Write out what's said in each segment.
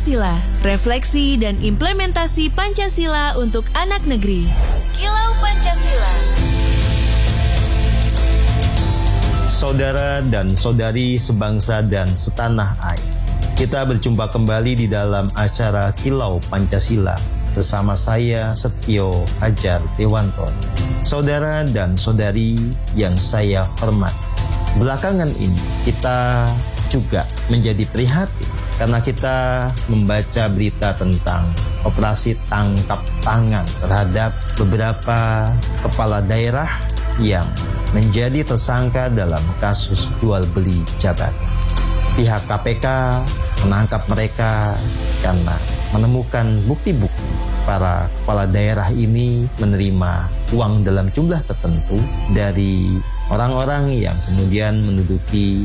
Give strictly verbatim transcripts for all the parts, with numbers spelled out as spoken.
Pancasila, refleksi dan implementasi Pancasila untuk anak negeri. Kilau Pancasila. Saudara dan saudari sebangsa dan setanah air, kita berjumpa kembali di dalam acara Kilau Pancasila bersama saya Setio Hajar Dewanto. Saudara dan saudari yang saya hormat, belakangan ini kita juga menjadi prihatin karena kita membaca berita tentang operasi tangkap tangan terhadap beberapa kepala daerah yang menjadi tersangka dalam kasus jual beli jabatan. Pihak K P K menangkap mereka karena menemukan bukti-bukti para kepala daerah ini menerima uang dalam jumlah tertentu dari orang-orang yang kemudian menduduki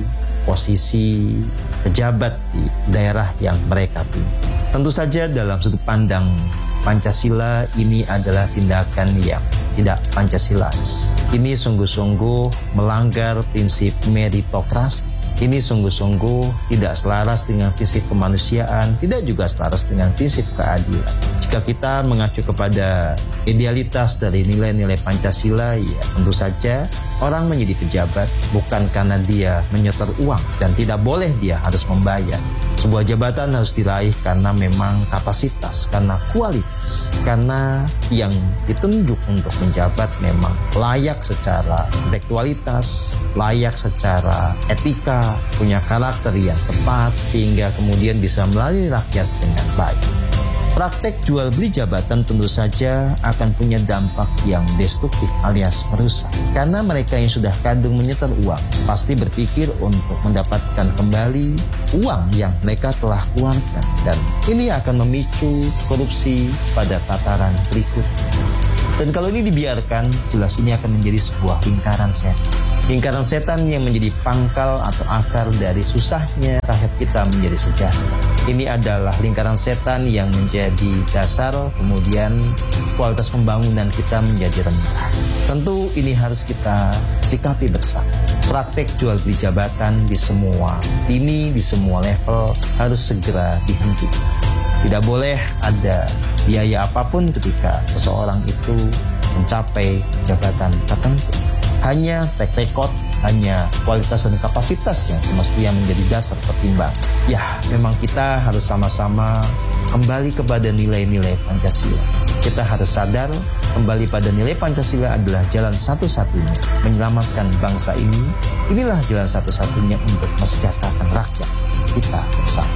posisi pejabat di daerah yang mereka pilih. Tentu saja dalam sudut pandang Pancasila ini adalah tindakan yang tidak Pancasilais. Ini sungguh-sungguh melanggar prinsip meritokrasi. Ini sungguh-sungguh tidak selaras dengan prinsip kemanusiaan, tidak juga selaras dengan prinsip keadilan. Jika kita mengacu kepada idealitas dari nilai-nilai Pancasila, ya tentu saja orang menjadi pejabat bukan karena dia menyetor uang dan tidak boleh dia harus membayar. Sebuah jabatan harus diraih karena memang kapasitas, karena kualitas, karena yang ditunjuk untuk menjabat memang layak secara intelektualitas, layak secara etika, punya karakter yang tepat sehingga kemudian bisa melayani rakyat dengan baik. Praktek jual beli jabatan tentu saja akan punya dampak yang destruktif alias merusak. Karena mereka yang sudah kadung menyetor uang pasti berpikir untuk mendapatkan kembali uang yang mereka telah keluarkan. Dan ini akan memicu korupsi pada tataran berikutnya. Dan kalau ini dibiarkan, jelas ini akan menjadi sebuah lingkaran setan. Lingkaran setan yang menjadi pangkal atau akar dari susahnya rakyat kita menjadi sejahtera. Ini adalah lingkaran setan yang menjadi dasar kemudian kualitas pembangunan kita menjadi rendah. Tentu ini harus kita sikapi bersama. Praktek jual beli jabatan di semua lini, di semua level harus segera dihentikan. Tidak boleh ada biaya apapun ketika seseorang itu mencapai jabatan tertentu. Hanya track record, hanya kualitas dan kapasitas yang semestinya menjadi dasar pertimbangan. Ya, memang kita harus sama-sama kembali kepada nilai-nilai Pancasila. Kita harus sadar kembali pada nilai Pancasila adalah jalan satu-satunya menyelamatkan bangsa ini. Inilah jalan satu-satunya untuk mensejahterakan rakyat kita bersama.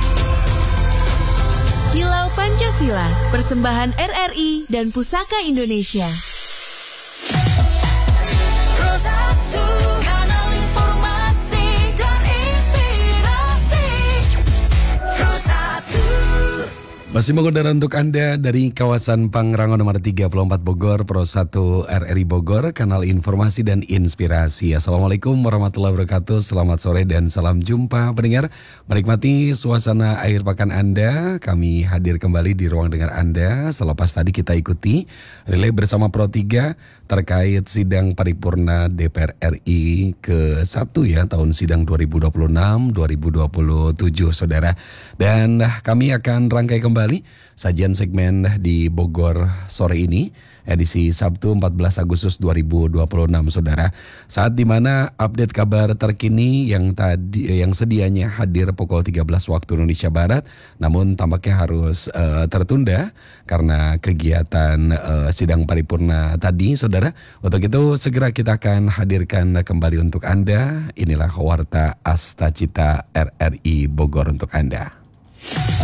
Kilau Pancasila, persembahan R R I dan Pusaka Indonesia. Masih mengudara untuk Anda dari kawasan Pangrango nomor tiga puluh empat Bogor, Pro satu R R I Bogor, kanal informasi dan inspirasi. Assalamualaikum warahmatullahi wabarakatuh, selamat sore dan salam jumpa pendengar. Menikmati suasana akhir pekan Anda, kami hadir kembali di ruang dengar Anda. Selepas tadi kita ikuti relay bersama Pro tiga terkait sidang paripurna D P R R I ke satu ya, tahun sidang dua ribu dua puluh enam dua ribu dua puluh tujuh saudara. Dan kami akan rangkai kembali sajian segmen di Bogor sore ini, edisi Sabtu empat belas Agustus dua ribu dua puluh enam saudara. Saat dimana update kabar terkini yang tadi yang sedianya hadir pukul tiga belas waktu Indonesia Barat, namun tampaknya harus uh, tertunda karena kegiatan uh, sidang paripurna tadi saudara. Untuk itu segera kita akan hadirkan kembali untuk Anda. Inilah Warta Asta Cita R R I Bogor untuk Anda.